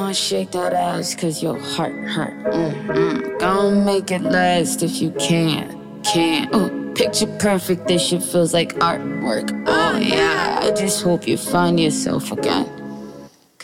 Gonna shake that ass cause your heart hurt. Gonna make it last if you can. Oh, picture perfect, this shit feels like artwork. Oh yeah, I just hope you find yourself again.